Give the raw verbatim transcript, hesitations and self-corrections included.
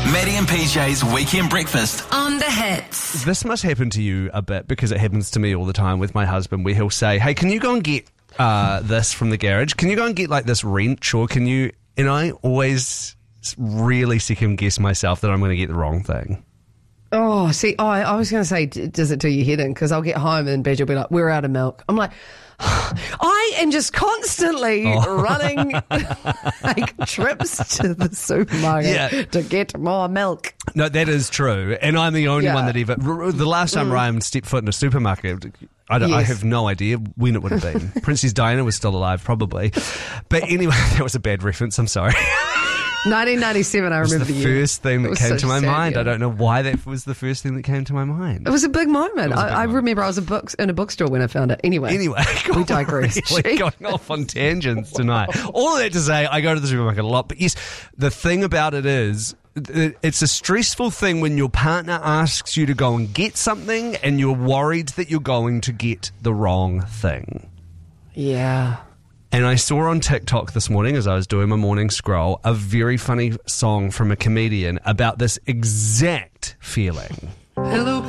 Maddie and P J's Weekend Breakfast on the Hits. This must happen to you a bit because it happens to me all the time with my husband, where he'll say, hey, can you go and get uh, this from the garage? Can you go and get like this wrench? Or can you... And I always really second guess myself that I'm going to get the wrong thing. Oh, see, I, I was going to say, d- does it do your head in? Because I'll get home and Badge will be like, we're out of milk. I'm like, I am just constantly oh. running like trips to the supermarket yeah. to get more milk. No, that is true. And I'm the only yeah. one that ever... The last time mm. Ryan stepped foot in a supermarket... I, don't, yes. I have no idea when it would have been. Princess Diana was still alive, probably. But anyway, that was a bad reference. I'm sorry. nineteen ninety-seven, I remember the the year. first thing that came so to my sad, mind. yeah. I don't know why that was the first thing that came to my mind. It was a big moment. A big I, I moment. remember I was a book, in a bookstore when I found it. Anyway, anyway, we digress. Really going off on tangents tonight. All of that to say, I go to the supermarket a lot. But yes, the thing about it is, it's a stressful thing when your partner asks you to go and get something and you're worried that you're going to get the wrong thing. Yeah. And I saw on TikTok this morning as I was doing my morning scroll a very funny song from a comedian about this exact feeling. Hello.